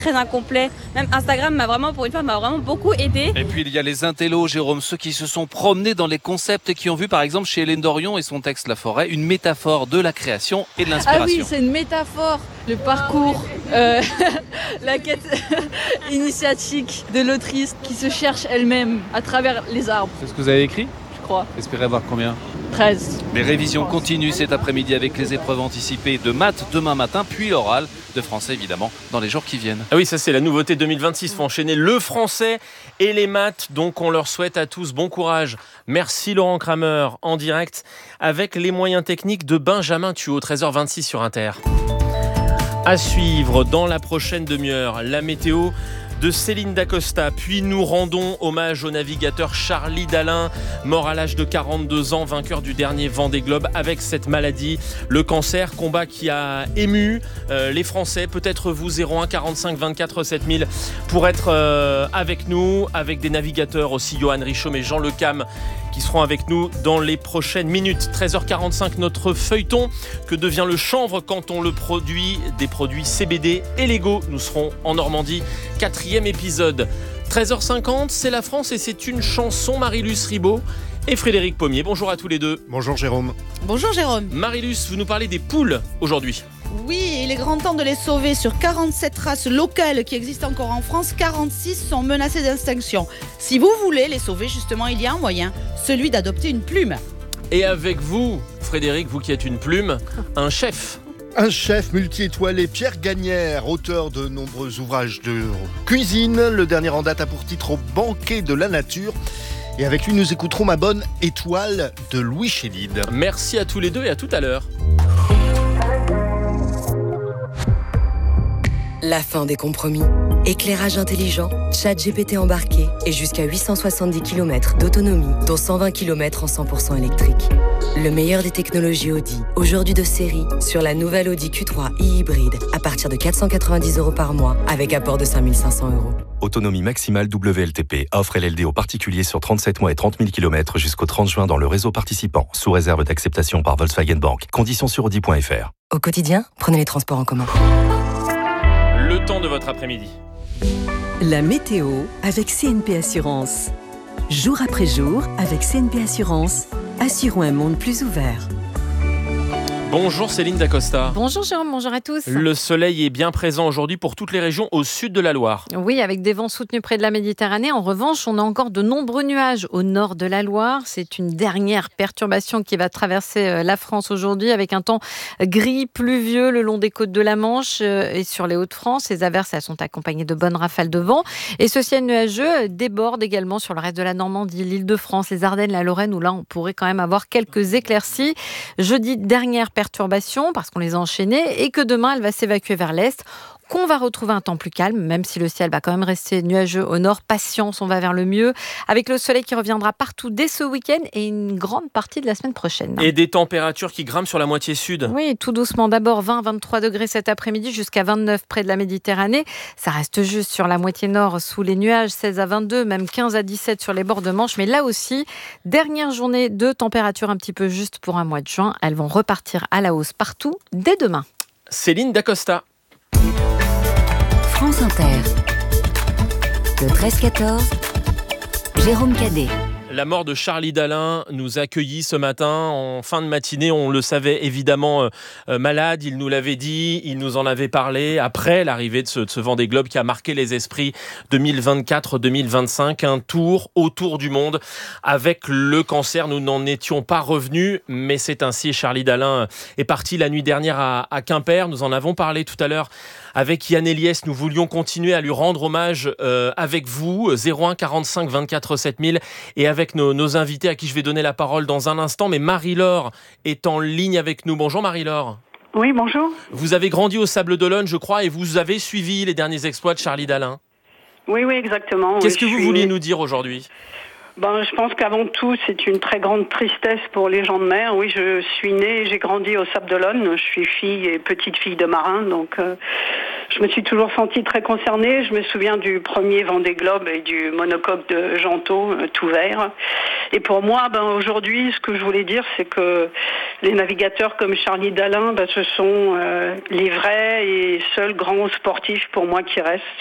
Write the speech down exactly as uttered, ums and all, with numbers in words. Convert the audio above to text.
très incomplet. Même Instagram m'a vraiment, pour une fois, m'a vraiment beaucoup aidé. Et puis il y a les intellos, Jérôme, ceux qui se sont promenés dans les concepts et qui ont vu par exemple chez Hélène Dorion et son texte La Forêt, une métaphore de la création et de l'inspiration. Ah oui, c'est une métaphore, le parcours, euh, la quête initiatique de l'autrice qui se cherche elle-même à travers les arbres. C'est ce que vous avez écrit ? Je crois. Espérez avoir combien ? treize. Les révisions continuent cet après-midi avec les épreuves anticipées de maths demain matin, puis l'oral de français évidemment dans les jours qui viennent. Ah oui, ça c'est la nouveauté deux mille vingt-six. Il faut enchaîner le français et les maths. Donc on leur souhaite à tous bon courage. Merci Laurent Kramer en direct avec les moyens techniques de Benjamin Thuot, treize heures vingt-six sur Inter. À suivre dans la prochaine demi-heure, la météo de Céline Dacosta. Puis nous rendons hommage au navigateur Charlie Dalin, mort à l'âge de quarante-deux ans, vainqueur du dernier Vendée Globe avec cette maladie, le cancer, combat qui a ému euh, les Français. Peut-être vous, zéro un quarante-cinq vingt-quatre sept mille pour être euh, avec nous, avec des navigateurs aussi, Johan Richaud et Jean Le Cam, qui seront avec nous dans les prochaines minutes. treize heures quarante-cinq, notre feuilleton. Que devient le chanvre quand on le produit ? Des produits C B D et légaux. Nous serons en Normandie. Quatrième épisode. treize heures cinquante, c'est la France et c'est une chanson. Marie-Luce Ribaud et Frédéric Pommier. Bonjour à tous les deux. Bonjour Jérôme. Bonjour Jérôme. Marie-Luce, vous nous parlez des poules aujourd'hui. Oui, il est grand temps de les sauver. Sur quarante-sept races locales qui existent encore en France, quarante-six sont menacées d'extinction. Si vous voulez les sauver, justement, il y a un moyen, celui d'adopter une plume. Et avec vous, Frédéric, vous qui êtes une plume, un chef. Un chef multi-étoilé, Pierre Gagnère, auteur de nombreux ouvrages de cuisine. Le dernier en date a pour titre Au banquet de la nature. Et avec lui, nous écouterons Ma bonne étoile de Louis Chédid. Merci à tous les deux et à tout à l'heure. La fin des compromis. Éclairage intelligent, chat G P T embarqué et jusqu'à huit cent soixante-dix kilomètres d'autonomie, dont cent vingt kilomètres en cent pour cent électrique. Le meilleur des technologies Audi, aujourd'hui de série, sur la nouvelle Audi Q trois e-hybride, à partir de quatre cent quatre-vingt-dix euros par mois, avec apport de cinq mille cinq cents euros. Autonomie maximale W L T P. Offre L L D aux particuliers sur trente-sept mois et trente mille kilomètres jusqu'au trente juin dans le réseau participant, sous réserve d'acceptation par Volkswagen Bank. Conditions sur audi point f r. Au quotidien, prenez les transports en commun. Le temps de votre après-midi. La météo avec C N P Assurance. Jour après jour, avec C N P Assurance, assurons un monde plus ouvert. Bonjour Céline Dacosta. Bonjour Jérôme, bonjour à tous. Le soleil est bien présent aujourd'hui pour toutes les régions au sud de la Loire. Oui, avec des vents soutenus près de la Méditerranée. En revanche, on a encore de nombreux nuages au nord de la Loire. C'est une dernière perturbation qui va traverser la France aujourd'hui avec un temps gris, pluvieux le long des côtes de la Manche et sur les Hauts-de-France. Ces averses elles sont accompagnées de bonnes rafales de vent. Et ce ciel nuageux déborde également sur le reste de la Normandie, l'Île-de-France, les Ardennes, la Lorraine, où là on pourrait quand même avoir quelques éclaircies. Jeudi, dernière perturbation. perturbations parce qu'on les a enchaînées et que demain elle va s'évacuer vers l'est, qu'on va retrouver un temps plus calme, même si le ciel va quand même rester nuageux au nord. Patience, on va vers le mieux, avec le soleil qui reviendra partout dès ce week-end et une grande partie de la semaine prochaine. Et des températures qui grimpent sur la moitié sud. Oui, tout doucement. D'abord vingt à vingt-trois degrés cet après-midi jusqu'à vingt-neuf près de la Méditerranée. Ça reste juste sur la moitié nord sous les nuages, seize à vingt-deux, même quinze à dix-sept sur les bords de Manche. Mais là aussi, dernière journée de température un petit peu juste pour un mois de juin. Elles vont repartir à la hausse partout dès demain. Céline Dacosta. France Inter. Le treize quatorze, Jérôme Cadet. La mort de Charlie Dalin nous a accueillis ce matin en fin de matinée. On le savait évidemment euh, malade, il nous l'avait dit, il nous en avait parlé après l'arrivée de ce, de ce Vendée Globe qui a marqué les esprits deux mille vingt-quatre deux mille vingt-cinq. Un tour autour du monde avec le cancer. Nous n'en étions pas revenus, mais c'est ainsi. Charlie Dalin est parti la nuit dernière à, à Quimper. Nous en avons parlé tout à l'heure avec Yann Eliès. Nous voulions continuer à lui rendre hommage euh, avec vous, zéro un quarante-cinq vingt-quatre sept mille, et avec Avec nos, nos invités à qui je vais donner la parole dans un instant. Mais Marie-Laure est en ligne avec nous. Bonjour Marie-Laure. Oui, bonjour. Vous avez grandi au Sable d'Olonne, je crois, et vous avez suivi les derniers exploits de Charlie Dalin. Oui, oui, exactement. Qu'est-ce oui, que vous suis... vouliez nous dire aujourd'hui ? Ben, je pense qu'avant tout, c'est une très grande tristesse pour les gens de mer. Oui, je suis née et j'ai grandi au Sable d'Olonne. Je suis fille et petite fille de marin, donc euh, je me suis toujours sentie très concernée. Je me souviens du premier Vendée Globe et du monocoque de Gentot, euh, tout vert. Et pour moi, ben, aujourd'hui, ce que je voulais dire, c'est que les navigateurs comme Charlie Dalin, ben, ce sont euh, les vrais et seuls grands sportifs pour moi qui restent.